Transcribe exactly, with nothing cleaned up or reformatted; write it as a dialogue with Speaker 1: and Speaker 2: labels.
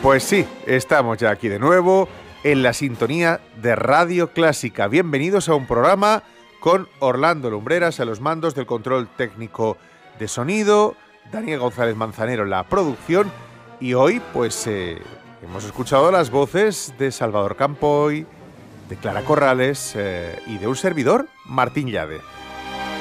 Speaker 1: Pues sí, estamos ya aquí de nuevo en la sintonía de Radio Clásica. Bienvenidos a un programa con Orlando Lumbreras a los mandos del control técnico de sonido, Daniel González Manzanero en la producción y hoy pues eh, hemos escuchado las voces de Salvador Campoy, de Clara Corrales eh, y de un servidor, Martín Llade.